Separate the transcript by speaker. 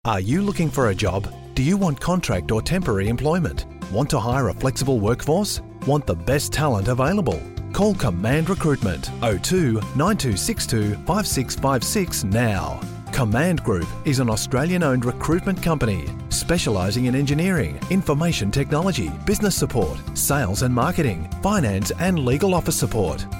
Speaker 1: Are you looking for a job? Do you want contract or temporary employment? Want to hire a flexible workforce? Want the best talent available? Call Command Recruitment 02 9262 5656 now. Command Group is an Australian-owned recruitment company specialising in engineering, information technology, business support, sales and marketing, finance and legal office support.